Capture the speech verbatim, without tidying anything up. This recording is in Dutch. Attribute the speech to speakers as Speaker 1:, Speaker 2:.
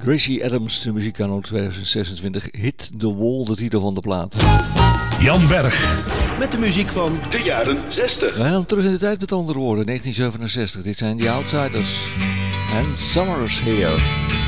Speaker 1: Gracie Adams, de muziekkanaal twintig zesentwintig. Hit the Wall, de titel van de plaat.
Speaker 2: Jan Berg.
Speaker 3: Met de muziek van
Speaker 4: de jaren zestig.
Speaker 1: Wij gaan terug in de tijd met andere woorden. negentien zevenenzestig. Dit zijn The Outsiders. En Summer's Here.